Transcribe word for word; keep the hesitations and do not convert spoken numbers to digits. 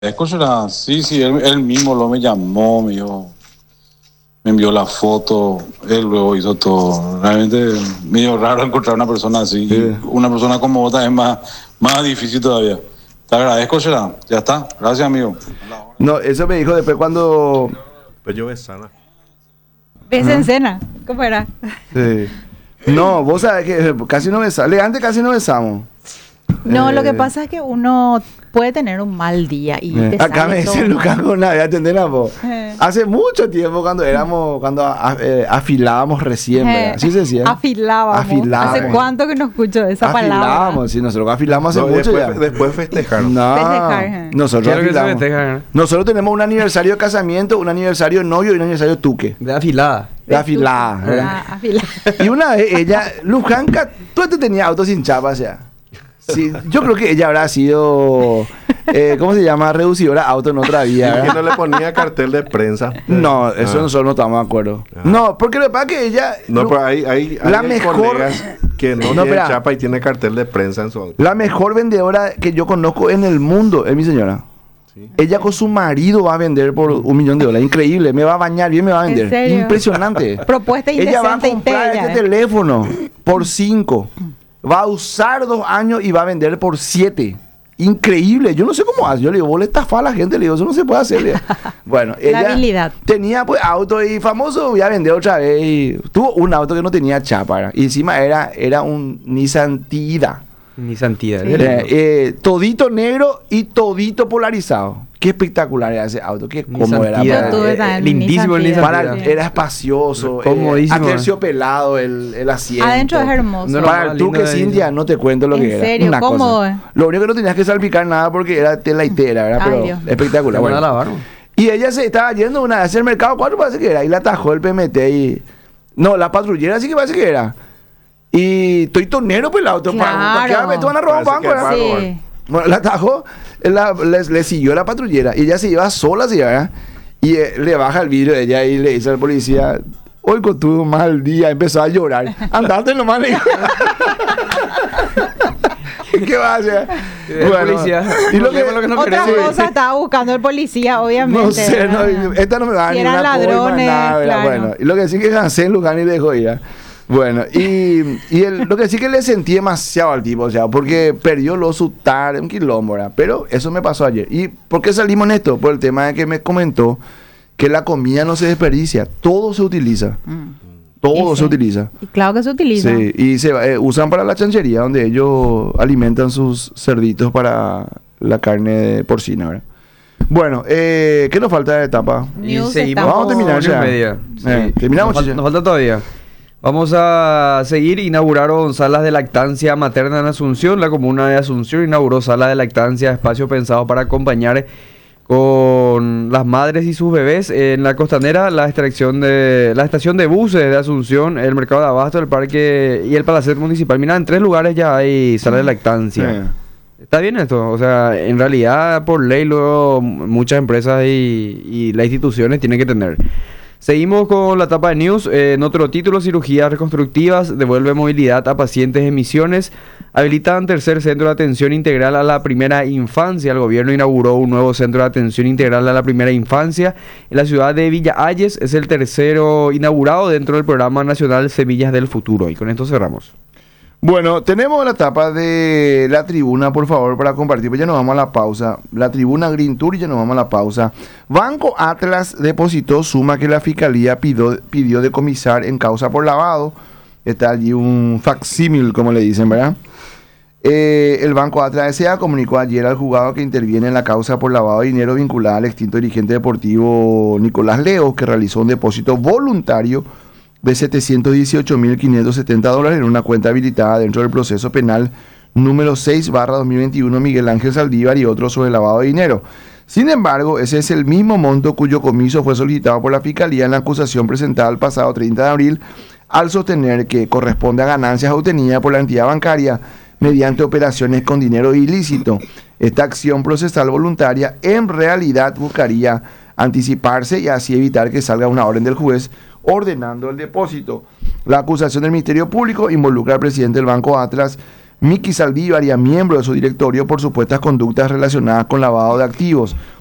Escucha, era- sí, sí, él, él mismo lo me llamó, me dijo, me envió la foto, él luego hizo todo. Realmente medio raro encontrar una persona así, Sí. y una persona como vos es más, más difícil todavía. Te agradezco, será. Ya está. Gracias, amigo. No, eso me dijo después cuando... Pues yo besana. ¿Ves en cena? ¿Cómo era? Sí. No, vos sabés que casi no besamos. Antes casi no besamos. No, Eh, lo que pasa es que uno puede tener un mal día y eh, te Acá sale me todo dice mal. Lucas con nada, ¿ya entendés, vos? Eh. Hace mucho tiempo cuando éramos, cuando a- eh, afilábamos recién, ¿verdad? Eh, Así se decía. Afilábamos. Afilábamos. ¿Hace cuánto que no escucho esa palabra? Afilábamos, sí, nosotros afilamos hace No, mucho después, ya. después festejaron. No, Festejar, eh. nosotros Quiero que se afilamos. festeja, ¿eh? Nosotros tenemos un aniversario de casamiento, un aniversario de novio y un aniversario de tuque. De afilada. De afilada, ¿verdad? Ah, afilada. Y una vez ella, Lujanka, tú te tenías auto sin chapa, o sea. Sí, yo creo que ella habrá sido, eh, ¿cómo se llama? Reducidora auto en otra ¿Y vida, por qué ¿verdad? no le ponía cartel de prensa? No, eso Ah. nosotros no estamos de acuerdo. Ah. No, porque lo que pasa es que ella... No, Lu- pero hay, hay, hay La mejor- colegas que no, No, tiene espera. chapa y tiene cartel de prensa en su auto. La mejor vendedora que yo conozco en el mundo es mi señora. Sí. Ella con su marido va a vender por un millón de dólares. Increíble, me va a bañar bien, me va a ¿En vender. serio? Impresionante. Propuesta Ella va a indecente y comprar tella, este eh. teléfono por cinco. Va a usar dos años y va a vender por siete. Increíble. Yo no sé cómo hace. Yo le digo, vos le estafás a la gente. Le digo, eso no se puede hacer. le digo. Bueno, La ella habilidad. tenía pues auto y famoso. Voy a vender otra vez. Y tuvo un auto que no tenía chapa. ¿verdad? Y encima era, era un Nissan Tida. Ni santidad. Sí. Eh, eh, todito negro y todito polarizado. Qué espectacular era ese auto. Qué Ni cómodo era. santidad. para- Yo tuve eh, también lindísimo el Nissan Nissan Tida. para- Tida. era espacioso. Comodísimo, Eh, aterciopelado el, el asiento. Adentro es hermoso. No, no, Para más el lindo Tuque de- Cintia, no te cuento lo ¿En que era. serio? Una ¿Cómodo, cosa. eh? Lo único que no tenías que salpicar nada porque era tela y tela, ¿verdad? Ay, Pero Dios. espectacular. Te van a Bueno. lavar, ¿no? Y ella se estaba yendo una vez al mercado cuatro, parece que era, y la atajó el P M T y. No, la patrullera sí que parece que era. Y estoy tonero pues el auto. ¿Para, ¿para qué Claro. me- te van a robar un Parece banco, que verdad? va a Sí. Bueno, la atajó, la- le, le siguió la patrullera y ella se iba sola, ¿sí, verdad? Y eh, le baja el vidrio de ella y le dice al policía, hoy con tu mal día, empezó a llorar. Andate nomás, le dijo. ¿Qué va a hacer? El policía. y lo que, Problema lo que no Otra Sí. cosa estaba buscando el policía, obviamente. no sé, no, ¿verdad? esta no me va a Si ni eran una coima, ladrones, nada, ¿verdad? claro. Bueno, y lo que sí que Hansen Luján y dejó ir. ¿eh? Bueno, y, y el- lo que sí que le sentí demasiado al tipo, o sea, porque perdió lo su tarde, un quilombo, ¿verdad? Pero eso me pasó ayer. ¿Y por qué salimos en esto? Por el tema de que me comentó que la comida no se desperdicia, todo se utiliza, Mm. todo Y se sí. utiliza. Y claro que se utiliza. Sí, y se va- eh, usan para la chanchería, donde ellos alimentan sus cerditos para la carne de porcina, ¿verdad? Bueno, eh, ¿qué nos falta de etapa? Y News seguimos. estamos- Vamos a terminar Una y ya. media. Eh, terminamos, Nos, fal- ya. nos falta todavía. Vamos a seguir. Inauguraron salas de lactancia materna en Asunción. La comuna de Asunción inauguró salas de lactancia, espacio pensado para acompañar con las madres y sus bebés en la costanera, la extracción de la estación de buses de Asunción, el mercado de abasto, el parque y el palacete municipal. Mira, en tres lugares ya hay salas de lactancia. Eh. Está bien esto, o sea, en realidad por ley luego m- muchas empresas y, y las instituciones tienen que tener. Seguimos con la etapa de news. Eh, en otro título, cirugías reconstructivas, devuelve movilidad a pacientes en Misiones. Habilitan tercer centro de atención integral a la primera infancia. El gobierno inauguró un nuevo centro de atención integral a la primera infancia en la ciudad de Villa Ayes. Es el tercero inaugurado dentro del programa nacional Semillas del Futuro. Y con esto cerramos. Bueno, tenemos la etapa de la tribuna, por favor, para compartir. Pues ya nos vamos a la pausa. La tribuna Green Tour y ya nos vamos a la pausa. Banco Atlas depositó suma que la fiscalía pidió, pidió decomisar en causa por lavado. Está allí un facsímil, como le dicen, ¿verdad? Eh, el Banco Atlas S A comunicó ayer al juzgado que interviene en la causa por lavado de dinero vinculada al extinto dirigente deportivo Nicolás Leo, que realizó un depósito voluntario de setecientos dieciocho mil quinientos setenta dólares en una cuenta habilitada dentro del proceso penal número seis barra dos mil veintiuno Miguel Ángel Saldívar y otros sobre lavado de dinero. Sin embargo, ese es el mismo monto cuyo comiso fue solicitado por la Fiscalía en la acusación presentada el pasado treinta de abril al sostener que corresponde a ganancias obtenidas por la entidad bancaria mediante operaciones con dinero ilícito. Esta acción procesal voluntaria en realidad buscaría anticiparse y así evitar que salga una orden del juez ordenando el depósito. La acusación del Ministerio Público involucra al presidente del Banco Atlas, Miki Saldívar y a miembros de su directorio por supuestas conductas relacionadas con lavado de activos.